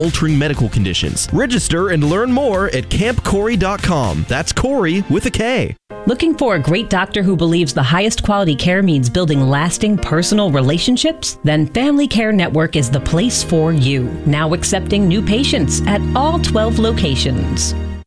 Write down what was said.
altering medical conditions. Register and learn more at campcorey.com. That's Corey with a K. Looking for a great doctor who believes the highest quality care means building lasting personal relationships? Then Family Care Network is the place for you. Now accepting new patients at all 12 locations.